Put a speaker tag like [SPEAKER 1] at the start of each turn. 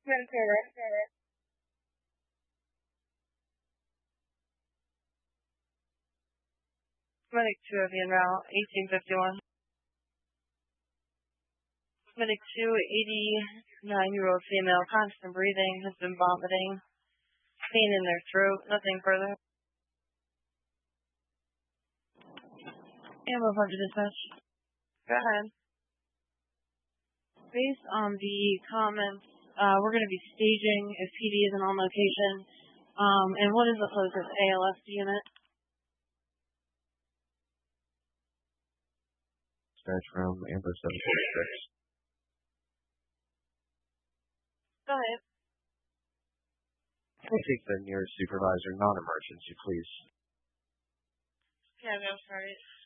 [SPEAKER 1] Medic 2 of you now, 1851. Medic 2, 89-year-old female, constant breathing, has been vomiting, pain in their throat, nothing further. Ammo to dispatch. Go ahead. Based on the comments, we're going to be staging if PD isn't on location. And what is the closest ALS unit?
[SPEAKER 2] Dispatch from Amber 746.
[SPEAKER 1] Go ahead.
[SPEAKER 2] Can I take the nearest supervisor, non-emergency, please?
[SPEAKER 1] Yeah, go for it.